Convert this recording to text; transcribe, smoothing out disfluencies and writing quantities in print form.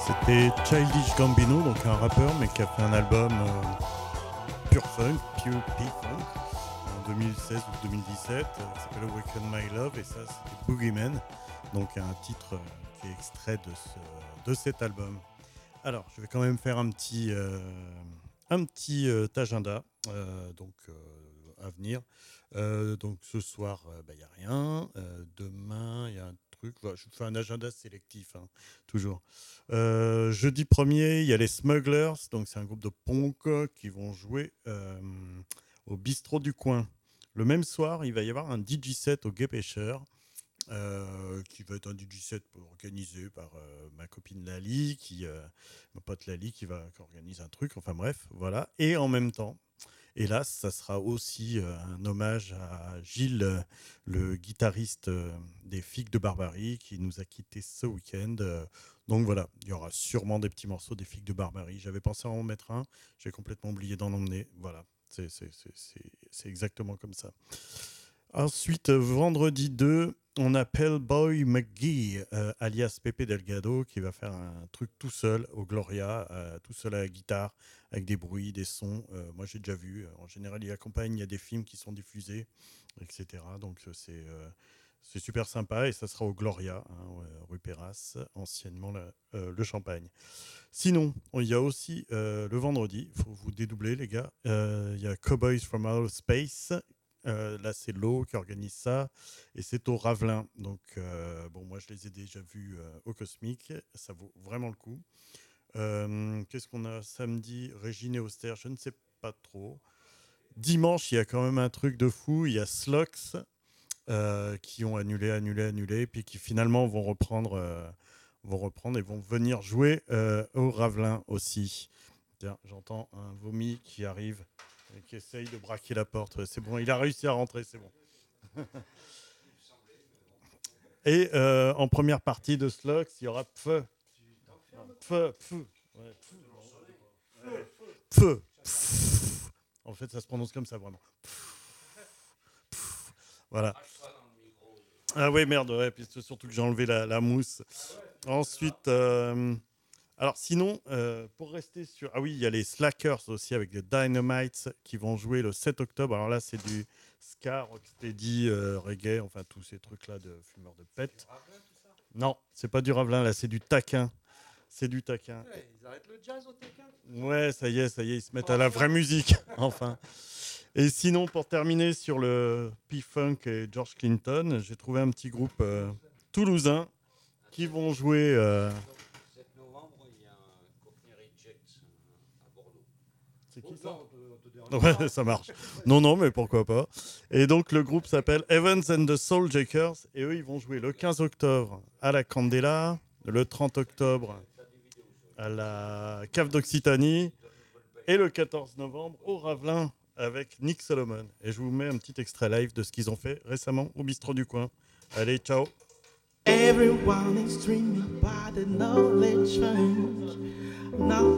C'était Childish Gambino, donc un rappeur, mais qui a fait un album pure funk, pure P-funk, en 2016 ou 2017, qui s'appelle Awaken My Love, et ça c'était Boogeyman, donc un titre qui est extrait de cet album. Alors, je vais quand même faire un petit agenda, à venir. Donc ce soir, il n'y a rien. Demain, il y a un truc. Voilà, je fais un agenda sélectif, hein, toujours. Jeudi 1er, il y a les Smugglers. Donc c'est un groupe de punk qui vont jouer au bistrot du coin. Le même soir, il va y avoir un DJ set au Guet Pêcheur. Qui va être un DJ set organisé par ma copine Lali, ma pote Lali qui organise un truc, enfin bref, voilà. Et en même temps, hélas, ça sera aussi un hommage à Gilles, le guitariste des Figues de Barbarie, qui nous a quittés ce week-end. Donc voilà, il y aura sûrement des petits morceaux des Figues de Barbarie. J'avais pensé en mettre un, j'ai complètement oublié d'en emmener. Voilà, c'est exactement comme ça. Ensuite, vendredi 2, on appelle Boy McGee, alias Pepe Delgado, qui va faire un truc tout seul au Gloria, tout seul à la guitare, avec des bruits, des sons. Moi, j'ai déjà vu. En général, il y a des films qui sont diffusés, etc. Donc, c'est super sympa et ça sera au Gloria, hein, rue Perras, anciennement le Champagne. Sinon, il y a aussi le vendredi, il faut vous dédoubler, les gars. Il y a Cowboys from Outer Space. Là, c'est l'eau qui organise ça et c'est au Ravelin. Donc, moi, je les ai déjà vus au Cosmique. Ça vaut vraiment le coup. Qu'est-ce qu'on a samedi? Régine et Auster, je ne sais pas trop. Dimanche, il y a quand même un truc de fou. Il y a Slox qui ont annulé, puis qui finalement vont reprendre et vont venir jouer au Ravelin aussi. Tiens, j'entends un vomi qui arrive et qui essaye de braquer la porte. C'est bon, il a réussi à rentrer, c'est bon. Et en première partie de Slox, il y aura Pfeu. Pfeu. Ouais, Pfeu. En fait, ça se prononce comme ça, vraiment. Voilà. Ah oui, merde, ouais, puis c'est surtout que j'ai enlevé la mousse. Ensuite, alors sinon, pour rester sur... Ah oui, il y a les Slackers aussi avec les Dynamites qui vont jouer le 7 octobre. Alors là, c'est du ska, rocksteady, reggae, enfin tous ces trucs-là de fumeurs de pète. Non, c'est pas du Ravelin, là, c'est du taquin. C'est du taquin. Ouais, ils arrêtent le jazz au taquin. Ouais, ça y est, ils se mettent à la vraie musique, enfin. Et sinon, pour terminer sur le P-Funk et George Clinton, j'ai trouvé un petit groupe toulousain qui vont jouer... 7 novembre, il y a un Cockney Reject à Bordeaux. C'est qui ça? Ouais, ça marche. Non, mais pourquoi pas. Et donc, le groupe s'appelle Evans and the Souljakers. Et eux, ils vont jouer le 15 octobre à la Candela, le 30 octobre à la Cave d'Occitanie et le 14 novembre au Ravelin avec Nick Solomon. Et je vous mets un petit extrait live de ce qu'ils ont fait récemment au bistrot du coin. Allez, ciao. Everyone is dreaming about the knowledge change. Now